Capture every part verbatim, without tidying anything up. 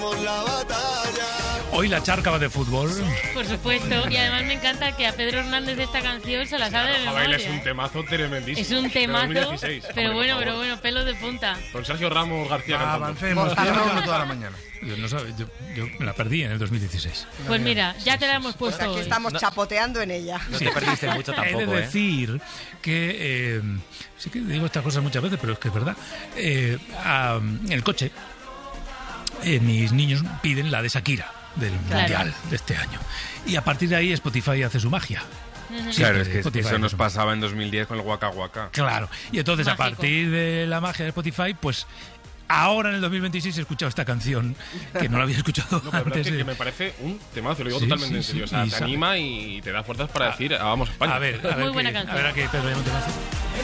Hoy la charca va de fútbol. Por supuesto, y además me encanta que a Pedro Hernández de esta canción se la sabe de memoria. Es un temazo tremendísimo. Es un temazo, dos mil dieciséis, pero hombre, bueno, pero bueno, pelo de punta. Con Sergio Ramos García Ah, cantando. avancemos, que llevamos toda la mañana. Yo, no sabe, yo, yo me la perdí en el dos mil dieciséis. Pues mira, ya te la hemos puesto. O sea, que estamos No. chapoteando en ella. No te perdiste mucho He tampoco, de ¿eh? decir que, eh, sí que digo estas cosas muchas veces, pero es que es verdad. Eh, a- en el coche, eh, mis niños piden la de Shakira, del Claro. Mundial de este año. Y a partir de ahí Spotify hace su magia. Ujú. Sí, Claro, es que Spotify eso hace nos su pasaba en dos mil diez con el Waka Waka. Claro. Y entonces, Mágico. a partir de la magia de Spotify, pues ahora en el dos mil veintiséis he escuchado esta canción que no la había escuchado No, pero la verdad antes. es que, de- que me parece un temazo, lo digo Sí, totalmente sí, en serio. sí, O sea, y te sabe- anima y te da fuerzas para decir, ah, vamos a España. A ver, a ver, Muy qué- buena a canción. ver a qué Pedro Llamo te va a hacer.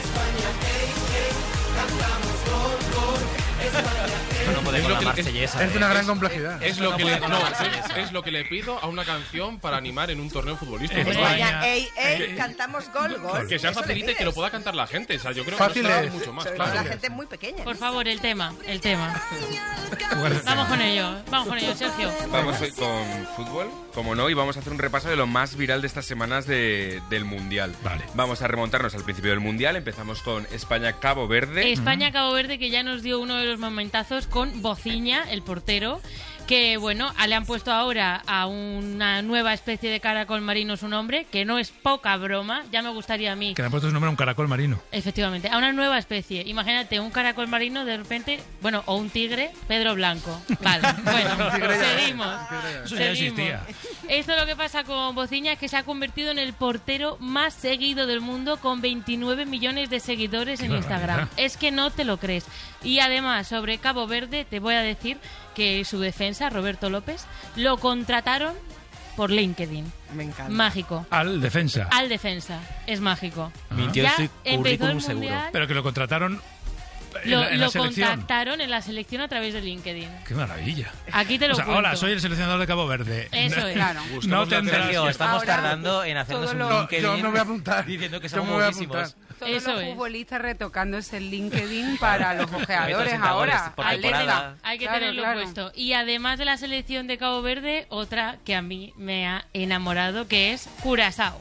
No podemos Es lo la que- marsellesa. Es de una gran complejidad. Es lo, no que le, puede no, con la es, marsellesa. es lo que le pido a una canción para animar en un torneo futbolístico. España. ¿verdad? España, ey, ey, cantamos gol, gol. Que sea Eso le facilita y que pides. lo pueda cantar la gente. O sea, yo creo Fácil que no está es. mucho más. Sobre todo Claro. la gente muy pequeña. Por favor, el tema, el tema. Jugar- Vamos con ello, vamos con ello, Sergio. Vamos hoy con fútbol, como no, y vamos a hacer un repaso de lo más viral de estas semanas de- del Mundial. Vale. Vamos a remontarnos al principio del Mundial. Empezamos con España-Cabo Verde. España-Cabo Verde, que ya nos dio uno de los momentazos con Bociña, el portero, que bueno, le han puesto ahora a una nueva especie de caracol marino su nombre, que no es poca broma, ya me gustaría a mí. Que le han puesto su nombre a un caracol marino. Efectivamente, a una nueva especie. Imagínate, un caracol marino de repente, bueno, o un tigre, Pedro Blanco. Vale, bueno, seguimos. Eso ya seguimos. existía. Esto lo que pasa con Bociña es que se ha convertido en el portero más seguido del mundo con veintinueve millones de seguidores Qué en Instagram. barbaridad. Es que no te lo crees. Y además, sobre Cabo Verde, te voy a decir que su defensa, Roberto López, lo contrataron por LinkedIn. Me encanta. Mágico. Al defensa. Al defensa. Es mágico. Mintió Ya en su empezó el currículum seguro. Mundial. Pero que lo contrataron en Lo, la, en la lo selección. contactaron en la selección a través de LinkedIn. Qué maravilla. Aquí te lo O sea, cuento. hola, soy el seleccionador de Cabo Verde. Eso es. Claro. No Buscamos la tendrás... Sergio, estamos Ahora, tardando en hacernos todo un lo- No, LinkedIn. yo me voy a apuntar. Diciendo que Yo somos me voy a buenísimos. apuntar. Todos Eso los es. futbolistas retocándose el LinkedIn para los ojeadores entrenadores ahora. por Hay que, temporada. tener- hay que Claro, tenerlo claro. puesto. Y además de la selección de Cabo Verde, otra que a mí me ha enamorado, que es Curazao.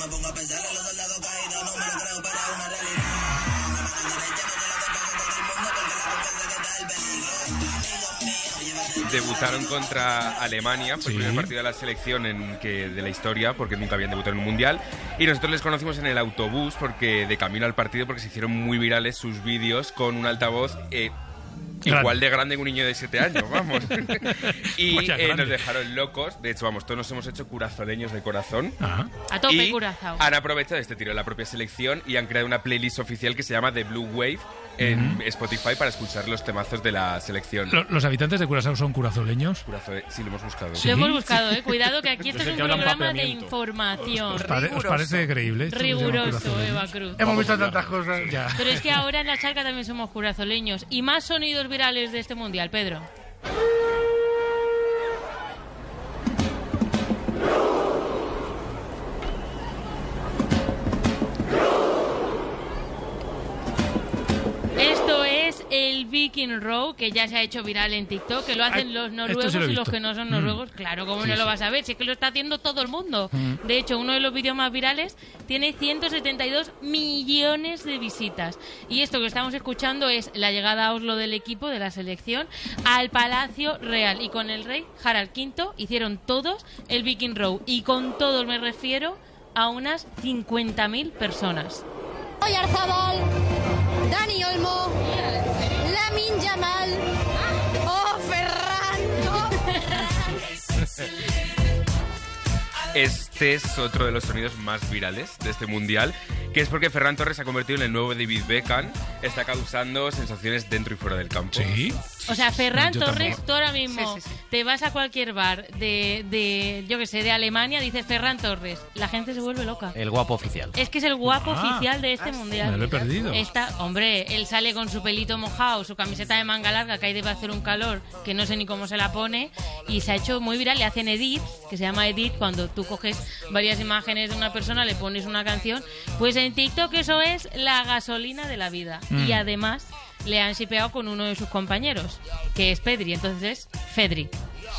Debutaron contra Alemania, fue Sí. el primer partido de la selección en que, de la historia, porque nunca habían debutado en un mundial. Y nosotros les conocimos en el autobús, porque de camino al partido, porque se hicieron muy virales sus vídeos con un altavoz eh, Grande. igual de grande que un niño de siete años, vamos. y Vaya, eh, grande. nos dejaron locos. De hecho, vamos, todos nos hemos hecho curazoleños de corazón. Ajá. A tope, y Curazao. han aprovechado este tiro de la propia selección y han creado una playlist oficial que se llama The Blue Wave en Spotify para escuchar los temazos de la selección. Lo- ¿Los habitantes de Curazao son curazoleños? Curazo- sí, lo hemos buscado. Lo hemos buscado, eh. Cuidado que aquí esto es Desde un que hablan programa de papeamiento. información. ¿Os, pare- os Riguroso. parece creíble? esto que se llama Riguroso, curazoleños? Eva Cruz. Hemos visto Vamos a tantas cosas. Ya. Pero es que ahora en la charca también somos curazoleños. Y más sonidos virales de este mundial, Pedro. Esto es el Viking Row, que ya se ha hecho viral en TikTok, que lo hacen Ay, los esto noruegos sí lo he y los visto. que no son Mm. noruegos. Claro, ¿cómo Sí, no lo sí. vas a ver? Si es que lo está haciendo todo el mundo. Mm. De hecho, uno de los vídeos más virales tiene ciento setenta y dos millones de visitas. Y esto que estamos escuchando es la llegada a Oslo del equipo de la selección al Palacio Real. Y con el rey Harald quinto hicieron todos el Viking Row. Y con todos me refiero a unas cincuenta mil personas. Oyarzabal, Dani Olmo, Lamin Yamal, oh Ferran, oh Ferran. Este es otro de los sonidos más virales de este mundial, que es porque Ferran Torres se ha convertido en el nuevo David Beckham, está causando sensaciones dentro y fuera del campo. Sí. O sea, Ferran Yo Torres, tampoco. tú ahora mismo Sí, sí, sí. te vas a cualquier bar de, de, yo que sé, de Alemania, dices Ferran Torres, la gente se vuelve loca. El guapo oficial. Es que es el guapo Ah. oficial de este Ah, sí. mundial. Me lo he perdido. Está, hombre, él sale con su pelito mojado, su camiseta de manga larga, que ahí debe hacer un calor que no sé ni cómo se la pone, y se ha hecho muy viral. Le hacen edit, que se llama edit, cuando tú coges varias imágenes de una persona, le pones una canción. Pues en TikTok eso es la gasolina de la vida. Mm. Y además le han shipeado con uno de sus compañeros, que es Pedri, entonces es Fedri.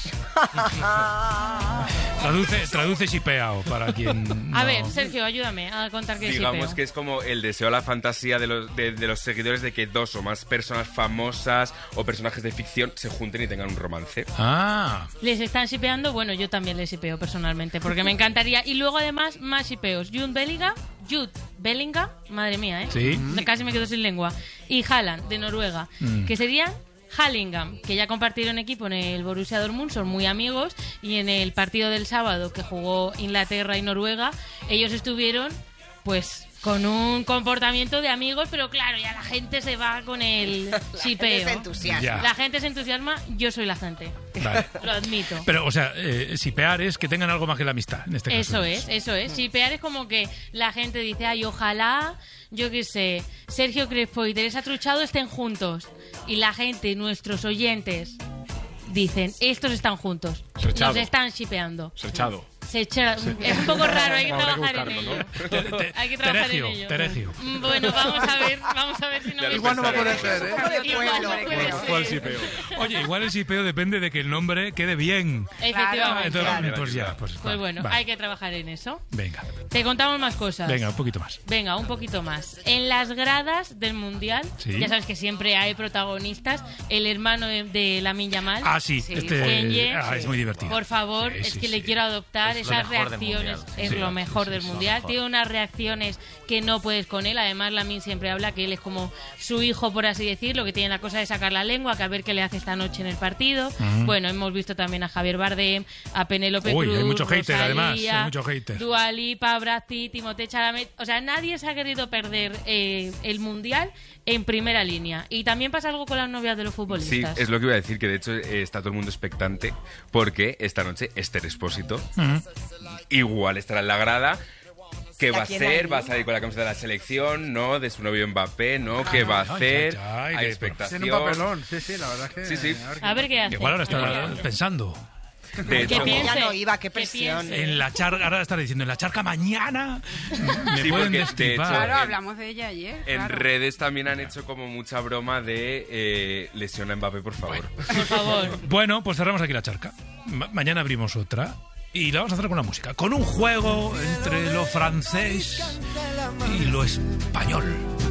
Traduce, traduce shipeao para quien... A no- ver, Sergio, ayúdame a contar qué es Digamos shipeo. que es como el deseo, la fantasía de los, de, de los seguidores de que dos o más personas famosas o personajes de ficción se junten y tengan un romance. Ah, ¿Les están shipeando? Bueno, yo también les shipeo personalmente, porque me encantaría. Y luego además, más shipeos. Jude Bellingham, Jude Bellingham, madre mía, ¿eh? Sí. Me- Casi me quedo sin lengua. Y Haaland, de Noruega, Mm. que serían Hallingham, que ya compartieron equipo en el Borussia Dortmund, son muy amigos, y en el partido del sábado que jugó Inglaterra y Noruega, ellos estuvieron, pues, con un comportamiento de amigos, pero claro, ya la gente se va con el shipeo. Se entusiasma. Ya. La gente se entusiasma, yo soy la gente. vale. Lo admito. Pero, o sea, eh, shipear es que tengan algo más que la amistad, en este caso. Eso es, eso es. Shipear es como que la gente dice, ay, ojalá, yo qué sé, Sergio Crespo y Teresa Truchado estén juntos. Y la gente, nuestros oyentes, dicen, estos están juntos. Serchado. Nos están shipeando. Serchado. Se echa- Es un poco raro, hay que Habrá que trabajar en buscarlo, ello. ¿no? Te- te- Hay que trabajar Teregio, en ello. Teregio. Mm, Bueno, vamos a ver, vamos a ver si no Ya me lo Igual no va a poder pensaré. ser, ¿eh? Igual no Hombre, puede creo. ser. ¿Cuál shipeo? Oye, igual el shipeo depende de que el nombre quede bien. Efectivamente. Entonces, claro. pues ya, pues, Pues vale, bueno, vale. hay que trabajar en eso. Venga, Te contamos más cosas. venga, un poquito más. Venga, un poquito más. En las gradas del Mundial, Sí. ya sabes que siempre hay protagonistas. El hermano de, de Lamine Yamal, Ah, sí, Sí. este Kenye, ah, es muy divertido. por favor, Sí, es sí, que le sí. quiero adoptar Es lo esas mejor del reacciones. Mundial. Es Sí, lo sí, mejor sí, del sí, Mundial. mejor. Tiene unas reacciones que no puedes con él. Además, Lamine siempre habla que él es como su hijo, por así decirlo, que tiene la cosa de sacar la lengua, que a ver qué le hace esta noche en el partido. Bueno, hemos visto también a Javier Bardem, a Penélope Uy, Cruz, hay mucho hater, Rosalía, además, hay mucho hater. Dua Lipa, Brad Pitt, Timothée Chalamet. O sea, nadie se ha querido perder eh, el Mundial en primera línea. Y también pasa algo con las novias de los Sí, futbolistas. es lo que iba a decir, que de hecho eh, está todo el mundo expectante porque esta noche Esther Expósito Ujú. igual estará en la grada. ¿Qué ¿Y a va a quién hacer? hay? ¿Va a salir con la camiseta de la selección? ¿No? ¿De su novio Mbappé? ¿No? ¿Qué va a ay, hacer? ay, ay, Hay qué- expectación. Tiene un papelón, sí, sí, la verdad es que... Sí, sí. a ver qué- A ver qué hace. Igual ahora A ver qué está hace. pensando. De Que hecho, piense. Ya no iba, qué Que presión. piense. En la charca, ahora está diciendo, en la charca mañana me Sí, pueden porque, de destripar. hecho, Claro, en- hablamos de ella ayer. en claro. redes también han hecho como mucha broma de eh, lesiona a Mbappé, por favor. Por favor. Bueno, pues cerramos aquí la charca. Ma- mañana abrimos otra. Y la vamos a hacer con la música. Con un juego entre lo francés y lo español.